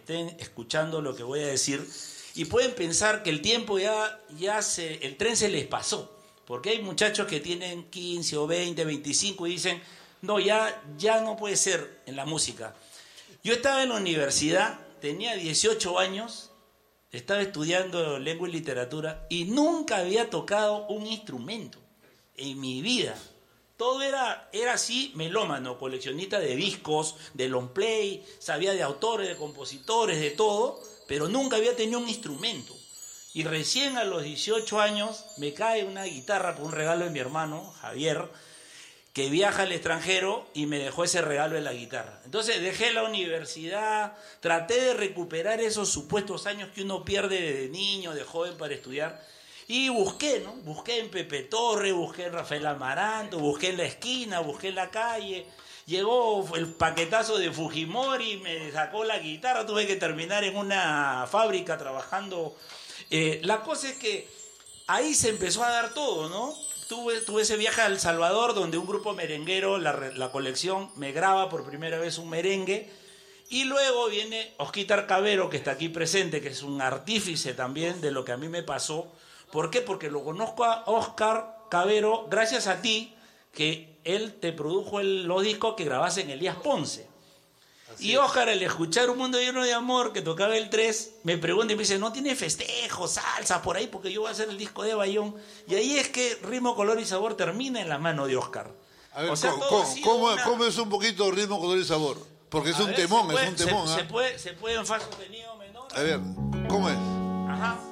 estén escuchando lo que voy a decir y pueden pensar que el tiempo el tren se les pasó. Porque hay muchachos que tienen 15 o 20, 25 y dicen, no, ya no puede ser en la música. Yo estaba en la universidad, tenía 18 años, estaba estudiando lengua y literatura y nunca había tocado un instrumento en mi vida. Todo era así, melómano, coleccionista de discos, de long play, sabía de autores, de compositores, de todo, pero nunca había tenido un instrumento. Y recién a los 18 años me cae una guitarra por un regalo de mi hermano, Javier, que viaja al extranjero y me dejó ese regalo de la guitarra. Entonces dejé la universidad, traté de recuperar esos supuestos años que uno pierde de niño, de joven para estudiar. Y busqué, ¿no? Busqué en Pepe Torre, busqué en Rafael Amaranto, busqué en la esquina, busqué en la calle. Llegó el paquetazo de Fujimori, me sacó la guitarra, tuve que terminar en una fábrica trabajando. La cosa es que ahí se empezó a dar todo, ¿no? Tuve ese viaje a El Salvador donde un grupo merenguero, la colección, me graba por primera vez un merengue. Y luego viene Osquitar Cavero, que está aquí presente, que es un artífice también de lo que a mí me pasó. ¿Por qué? Porque lo conozco a Oscar Cavero gracias a ti, que él te produjo los discos que grabás en Elías Ponce. Y Oscar, al escuchar Un Mundo Lleno de Amor, que tocaba el 3, me pregunta y me dice, ¿no tiene festejos, salsa por ahí? Porque yo voy a hacer el disco de Bayón. Y ahí es que Ritmo, Color y Sabor termina en la mano de Oscar. A ver, o sea, ¿cómo es un poquito Ritmo, Color y Sabor? Porque es un temón, es un temón. Se puede en fa sostenido menor. A ver, ¿cómo es? Ajá.